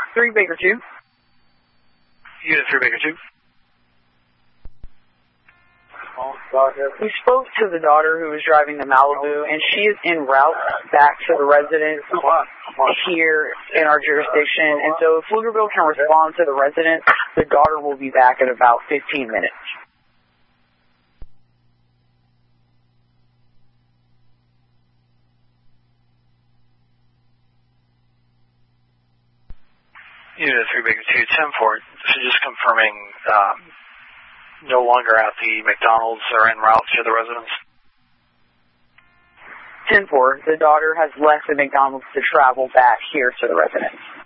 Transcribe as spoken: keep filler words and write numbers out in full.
three Baker two. Unit three Baker two. We spoke to the daughter who was driving the Malibu, and she is en route back to the residence here in our jurisdiction. And so if Pflugerville can respond to the resident, the daughter will be back in about fifteen minutes. Unit three Baker two, ten four. So just confirming, um, no longer at the McDonald's or en route to the residence. ten four, the daughter has left the McDonald's to travel back here to the residence.